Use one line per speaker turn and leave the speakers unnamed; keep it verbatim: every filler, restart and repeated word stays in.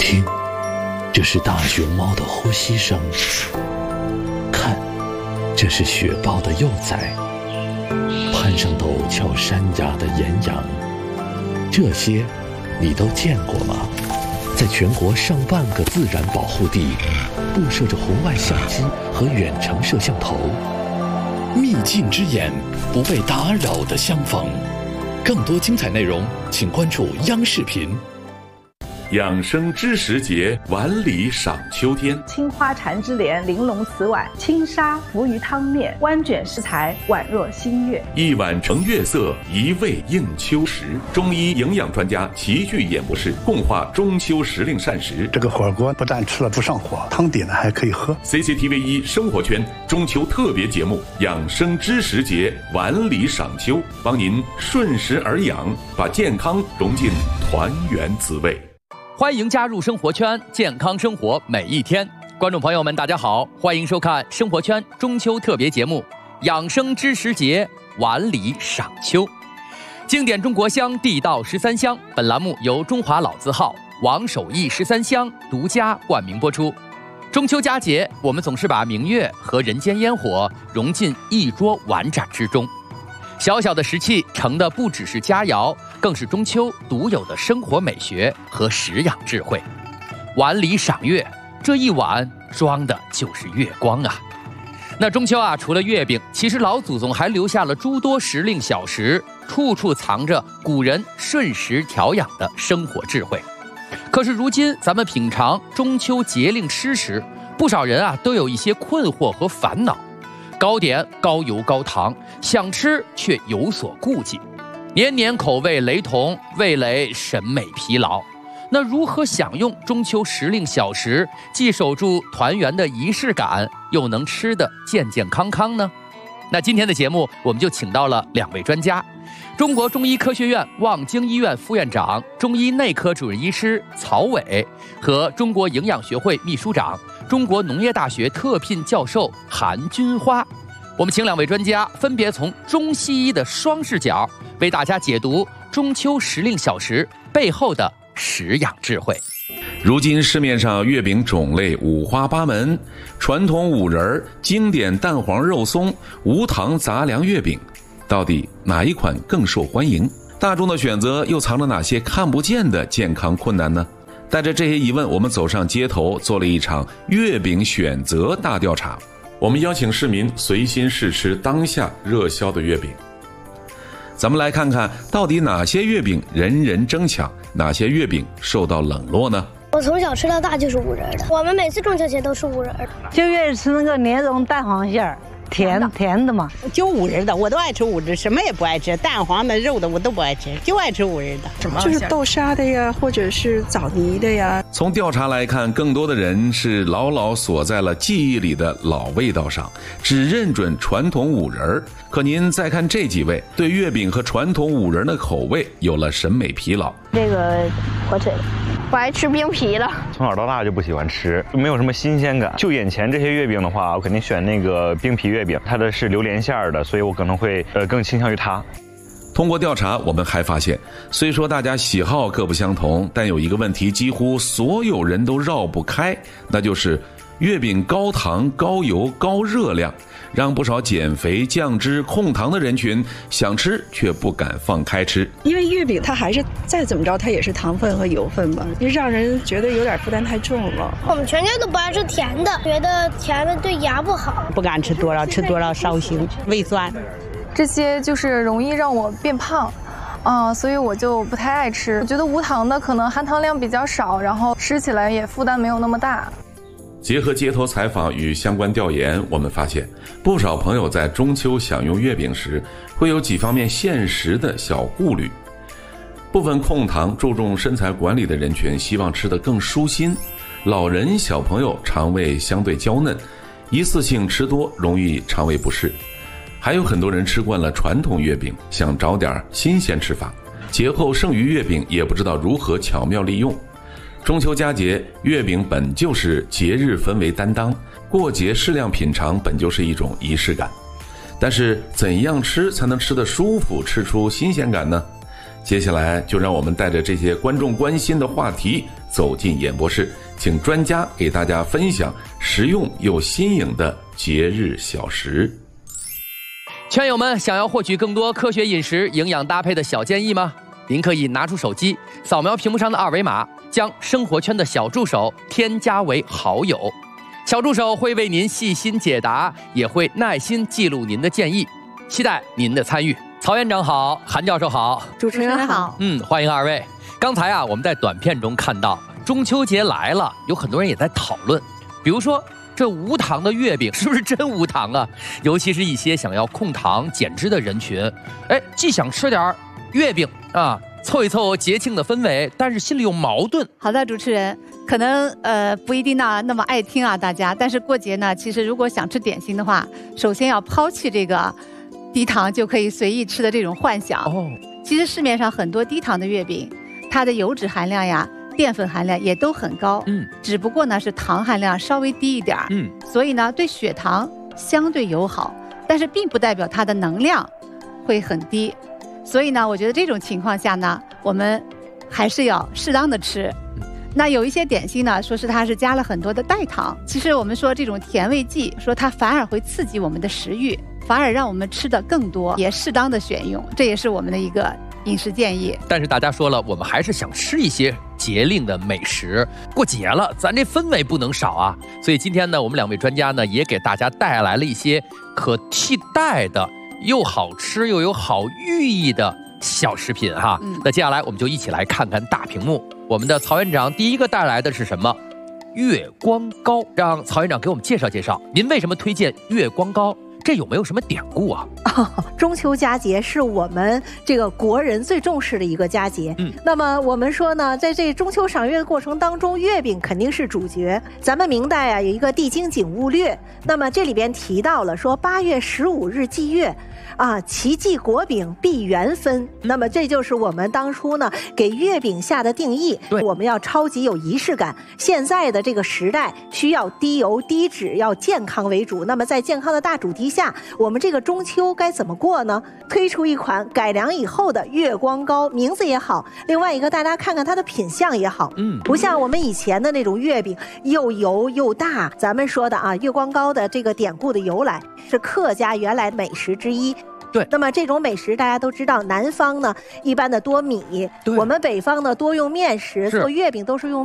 听，这是大熊猫的呼吸声。看，这是雪豹的幼崽。攀上陡峭山崖的岩羊，这些你都见过吗？在全国上万个自然保护地，布设着红外相机和远程摄像头，秘境之眼，不被打扰的相逢。更多精彩内容，请关注央视频。
养生知识节，碗里赏秋天。
青花蝉之莲，玲珑瓷碗，轻纱浮于汤面，弯卷食材，宛若新月。
一碗成月色，一味应秋时。中医营养专家齐聚演播室，共话中秋时令膳食。
这个火锅不但吃了不上火，汤底呢还可以喝。
C C T V 一生活圈中秋特别节目《养生知识节》，碗里赏秋，帮您顺时而养，把健康融进团圆滋味。
欢迎加入生活圈，健康生活每一天。观众朋友们，大家好，欢迎收看生活圈中秋特别节目《养生知识节》，碗里赏秋。经典中国香，地道十三香。本栏目由中华老字号王守义十三香独家冠名播出。中秋佳节，我们总是把明月和人间烟火融进一桌碗盏之中。小小的食器盛的不只是佳肴，更是中秋独有的生活美学和食养智慧。碗里赏月，这一碗装的就是月光啊！那中秋啊，除了月饼，其实老祖宗还留下了诸多时令小食，处处藏着古人顺时调养的生活智慧。可是如今咱们品尝中秋节令吃时，不少人啊都有一些困惑和烦恼。糕点高油高糖，想吃却有所顾忌，年年口味雷同，味蕾审美疲劳。那如何享用中秋时令小食，既守住团圆的仪式感，又能吃得健健康康呢？那今天的节目，我们就请到了两位专家，中国中医科学院望京医院副院长、中医内科主任医师曹伟和中国营养学会秘书长、中国农业大学特聘教授韩君花。我们请两位专家分别从中西医的双视角，为大家解读中秋时令小食背后的食养智慧。
如今市面上月饼种类五花八门，传统五仁、经典蛋黄肉松、无糖杂粮月饼，到底哪一款更受欢迎？大众的选择又藏着哪些看不见的健康困难呢？带着这些疑问，我们走上街头，做了一场月饼选择大调查。我们邀请市民随心试吃当下热销的月饼。咱们来看看到底哪些月饼人人争抢，哪些月饼受到冷落呢？
我从小吃到大就是五仁的，我们每次中秋节都吃五仁的，
就愿意吃那个莲蓉蛋黄馅儿，甜甜的嘛，
就五仁的，我都爱吃五仁，什么也不爱吃，蛋黄的、肉的我都不爱吃，就爱吃五仁的。
什么？就是豆沙的呀，或者是枣泥的呀。
从调查来看，更多的人是牢牢锁在了记忆里的老味道上，只认准传统五仁。可您再看这几位，对月饼和传统五仁的口味有了审美疲劳。
这个火腿，我爱吃冰皮了。
从小到大就不喜欢吃，没有什么新鲜感。就眼前这些月饼的话，我肯定选那个冰皮月饼，它的是榴莲馅的，所以我可能会呃更倾向于它。
通过调查，我们还发现，虽说大家喜好各不相同，但有一个问题几乎所有人都绕不开，那就是月饼高糖、高油、高热量，让不少减肥、降脂、控糖的人群想吃却不敢放开吃。
因为月饼它还是再怎么着，它也是糖分和油分吧，就让人觉得有点负担太重了。
我们全家都不爱吃甜的，觉得甜的对牙不好，
不敢吃多少，吃多少烧心、胃酸。
这些就是容易让我变胖。啊、嗯，所以我就不太爱吃。我觉得无糖的可能含糖量比较少，然后吃起来也负担没有那么大。
结合街头采访与相关调研，我们发现不少朋友在中秋享用月饼时会有几方面现实的小顾虑。部分控糖注重身材管理的人群希望吃得更舒心，老人小朋友肠胃相对娇嫩，一次性吃多容易肠胃不适。还有很多人吃惯了传统月饼，想找点新鲜吃法，节后剩余月饼也不知道如何巧妙利用。中秋佳节，月饼本就是节日氛围担当，过节适量品尝本就是一种仪式感。但是怎样吃才能吃得舒服，吃出新鲜感呢？接下来就让我们带着这些观众关心的话题， 走进演播室，请专家给大家分享实用又新颖的节日小食。
圈友们，想要获取更多科学饮食、营养搭配的小建议吗？您可以拿出手机，扫描屏幕上的二维码，将生活圈的小助手添加为好友。小助手会为您细心解答，也会耐心记录您的建议，期待您的参与。曹院长好，韩教授好，
主持人好。
嗯，欢迎二位。刚才啊，我们在短片中看到中秋节来了，有很多人也在讨论，比如说这无糖的月饼是不是真无糖啊？尤其是一些想要控糖减脂的人群，哎，既想吃点月饼啊，凑一凑节庆的氛围，但是心里有矛盾。
好的，主持人，可能呃不一定呢那么爱听啊大家，但是过节呢，其实如果想吃点心的话，首先要抛弃这个低糖就可以随意吃的这种幻想。哦，其实市面上很多低糖的月饼，它的油脂含量呀、淀粉含量也都很高，嗯，只不过呢是糖含量稍微低一点，嗯，所以呢对血糖相对友好，但是并不代表它的能量会很低。所以呢，我觉得这种情况下呢，我们还是要适当的吃。那有一些点心呢，说是它是加了很多的代糖，其实我们说这种甜味剂，说它反而会刺激我们的食欲，反而让我们吃的更多，也适当的选用，这也是我们的一个饮食建议。
但是大家说了，我们还是想吃一些节令的美食，过节了，咱这氛围不能少啊。所以今天呢，我们两位专家呢，也给大家带来了一些可替代的又好吃又有好寓意的小食品哈。嗯、那接下来我们就一起来看看大屏幕，我们的曹院长第一个带来的是什么？月光糕，让曹院长给我们介绍介绍，您为什么推荐月光糕？这有没有什么典故啊？
哦，中秋佳节是我们这个国人最重视的一个佳节。嗯，那么我们说呢，在这中秋赏月的过程当中，月饼肯定是主角。咱们明代啊有一个《地经景物略》，那么这里边提到了说八月十五日祭月。啊，其祭果饼必圆分。那么这就是我们当初呢给月饼下的定义。对，我们要超级有仪式感。现在的这个时代需要低油低脂，要健康为主。那么在健康的大主题下，我们这个中秋该怎么过呢？推出一款改良以后的月光糕，名字也好，另外一个大家看看它的品相也好，嗯，不像我们以前的那种月饼又油又大。咱们说的啊，月光糕的这个典故的由来是客家原来美食之一。对，那么这种美食大家都知道，南方呢一般的多米，我们北方呢多用面食，做月饼都是用